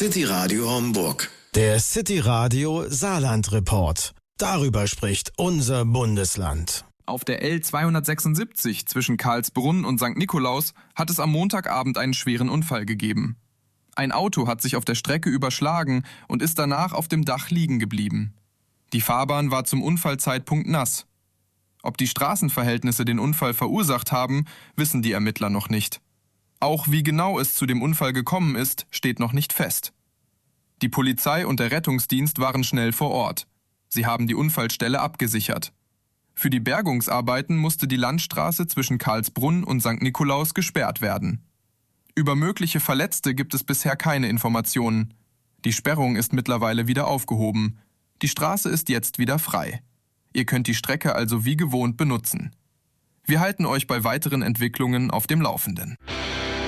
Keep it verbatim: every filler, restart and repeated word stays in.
City Radio Homburg. Der City Radio Saarland Report. Darüber spricht unser Bundesland. Auf der L zweihundertsechsundsiebzig zwischen Karlsbrunn und Sankt Nikolaus hat es am Montagabend einen schweren Unfall gegeben. Ein Auto hat sich auf der Strecke überschlagen und ist danach auf dem Dach liegen geblieben. Die Fahrbahn war zum Unfallzeitpunkt nass. Ob die Straßenverhältnisse den Unfall verursacht haben, wissen die Ermittler noch nicht. Auch wie genau es zu dem Unfall gekommen ist, steht noch nicht fest. Die Polizei und der Rettungsdienst waren schnell vor Ort. Sie haben die Unfallstelle abgesichert. Für die Bergungsarbeiten musste die Landstraße zwischen Karlsbrunn und Sankt Nikolaus gesperrt werden. Über mögliche Verletzte gibt es bisher keine Informationen. Die Sperrung ist mittlerweile wieder aufgehoben. Die Straße ist jetzt wieder frei. Ihr könnt die Strecke also wie gewohnt benutzen. Wir halten euch bei weiteren Entwicklungen auf dem Laufenden.